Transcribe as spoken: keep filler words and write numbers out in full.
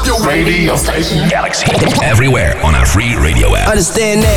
radio station. Galaxy. Everywhere on our free radio app. Understand that.